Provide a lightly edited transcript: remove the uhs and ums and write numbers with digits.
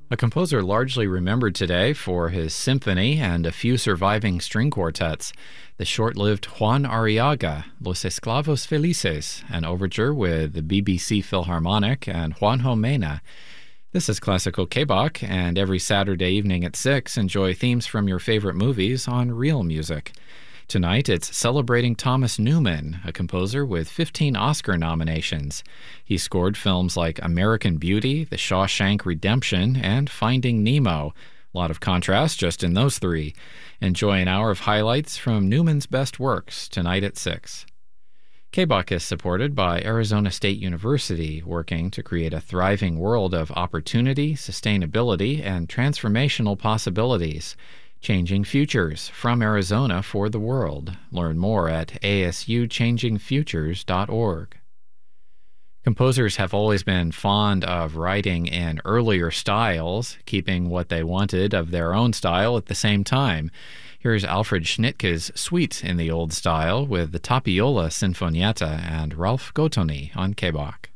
A composer largely remembered today for his symphony and a few surviving string quartets, the short-lived Juan Arriaga, Los Esclavos Felices, an overture with the BBC Philharmonic and Juanjo Mena. This is Classical K-Bach, and every Saturday evening at 6, enjoy themes from your favorite movies on Real Music. Tonight, it's celebrating Thomas Newman, a composer with 15 Oscar nominations. He scored films like American Beauty, The Shawshank Redemption, and Finding Nemo. A lot of contrast just in those three. Enjoy an hour of highlights from Newman's best works tonight at 6. K-Bach is supported by Arizona State University, working to create a thriving world of opportunity, sustainability, and transformational possibilities. Changing Futures from Arizona for the world. Learn more at asuchangingfutures.org. Composers have always been fond of writing in earlier styles, keeping what they wanted of their own style at the same time. Here's Alfred Schnittke's Suite in the Old Style with the Tapiola Sinfonietta and Ralph Gottoni on K-Bach.